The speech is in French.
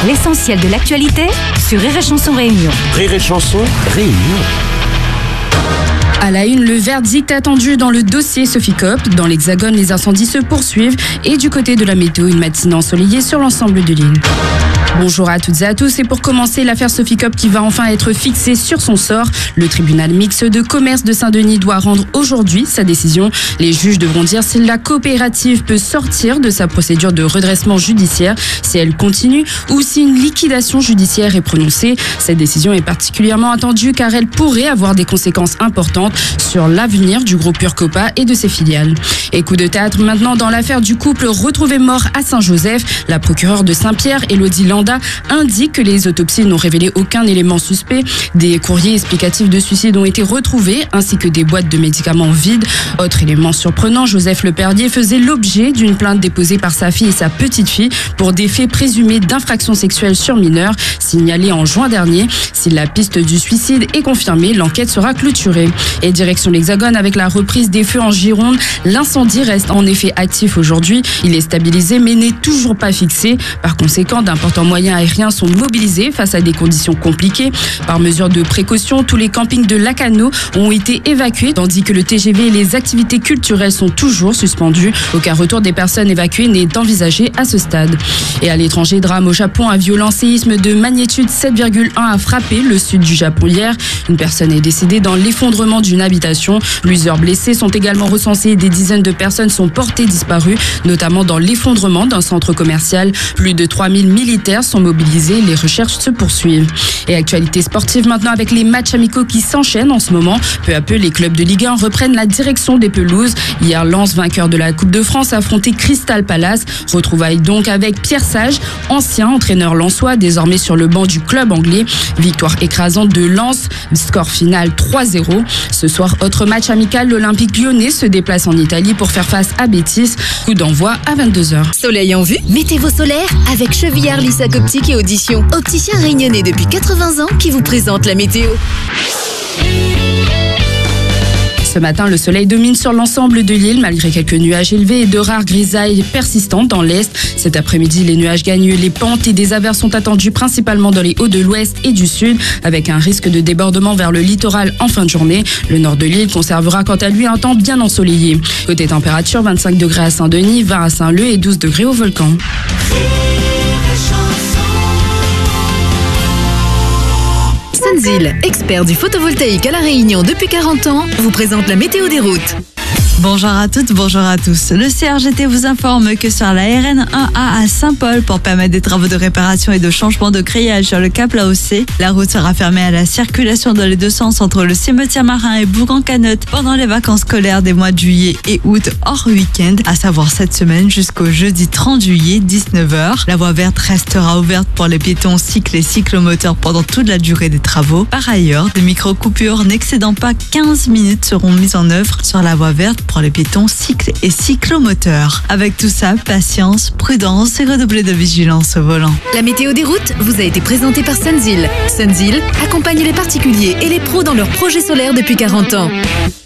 L'essentiel de l'actualité sur Rire et Chanson Réunion. Rire et Chanson Réunion. À la une, le verdict attendu dans le dossier Soficoop. Dans l'Hexagone, les incendies se poursuivent et du côté de la météo, une matinée ensoleillée sur l'ensemble de l'île. Bonjour à toutes et à tous. Et pour commencer, l'affaire Soficoop qui va enfin être fixée sur son sort. Le tribunal mixte de commerce de Saint-Denis doit rendre aujourd'hui sa décision. Les juges devront dire si la coopérative peut sortir de sa procédure de redressement judiciaire, si elle continue ou si une liquidation judiciaire est prononcée. Cette décision est particulièrement attendue car elle pourrait avoir des conséquences importantes sur l'avenir du groupe Urcopa et de ses filiales. Et coup de théâtre maintenant dans l'affaire du couple retrouvé mort à Saint-Joseph. La procureure de Saint-Pierre, Élodie Landa, indique que les autopsies n'ont révélé aucun élément suspect. Des courriers explicatifs de suicide ont été retrouvés, ainsi que des boîtes de médicaments vides. Autre élément surprenant, Joseph Leperdier faisait l'objet d'une plainte déposée par sa fille et sa petite-fille pour des faits présumés d'infraction sexuelle sur mineurs, signalés en juin dernier. Si la piste du suicide est confirmée, l'enquête sera clôturée. Et direction l'Hexagone avec la reprise des feux en Gironde. L'incendie reste en effet actif aujourd'hui. Il est stabilisé mais n'est toujours pas fixé. Par conséquent, d'importants moyens aériens sont mobilisés face à des conditions compliquées. Par mesure de précaution, tous les campings de Lacano ont été évacués, tandis que le TGV et les activités culturelles sont toujours suspendus. Aucun retour des personnes évacuées n'est envisagé à ce stade. Et à l'étranger, drame au Japon, un violent séisme de magnitude 7,1 a frappé le sud du Japon hier. Une personne est décédée dans l'effondrement d'une habitation. Plusieurs blessés sont également recensés. Des dizaines de personnes sont portées disparues, notamment dans l'effondrement d'un centre commercial. Plus de 3000 militaires sont mobilisés. Les recherches se poursuivent. Et actualité sportive maintenant avec les matchs amicaux qui s'enchaînent en ce moment. Peu à peu, les clubs de Ligue 1 reprennent la direction des pelouses. Hier, Lens, vainqueur de la Coupe de France, a affronté Crystal Palace. Retrouvailles donc avec Pierre Sage, ancien entraîneur lensois, désormais sur le banc du club anglais. Victoire écrasante de Lens, score final 3-0. Ce soir, autre match amical, l'Olympique Lyonnais se déplace en Italie pour faire face à Betis. Coup d'envoi à 22h. Soleil en vue, mettez vos solaires avec Chevillard Lissac Optique et Audition. Opticien réunionnais depuis 80 ans qui vous présente la météo. Ce matin, le soleil domine sur l'ensemble de l'île, malgré quelques nuages élevés et de rares grisailles persistantes dans l'est. Cet après-midi, les nuages gagnent les pentes et des averses sont attendues principalement dans les hauts de l'ouest et du sud, avec un risque de débordement vers le littoral en fin de journée. Le nord de l'île conservera quant à lui un temps bien ensoleillé. Côté température, 25 degrés à Saint-Denis, 20 à Saint-Leu et 12 degrés au Volcan. Sunzil, expert du photovoltaïque à La Réunion depuis 40 ans, vous présente la météo des routes. Bonjour à toutes, bonjour à tous. Le CRGT vous informe que sur la RN1A à Saint-Paul, pour permettre des travaux de réparation et de changement de grillage sur le cap Laossé, la route sera fermée à la circulation dans les deux sens entre le cimetière marin et Bourg-en-Canotte pendant les vacances scolaires des mois de juillet et août hors week-end, à savoir cette semaine jusqu'au jeudi 30 juillet, 19h. La voie verte restera ouverte pour les piétons, cycles et cyclomoteurs pendant toute la durée des travaux. Par ailleurs, des micro-coupures n'excédant pas 15 minutes seront mises en œuvre sur la voie verte pour les piétons, cycles et cyclomoteurs. Avec tout ça, patience, prudence et redoubler de vigilance au volant. La météo des routes vous a été présentée par Sunzil. Sunzil accompagne les particuliers et les pros dans leurs projets solaires depuis 40 ans.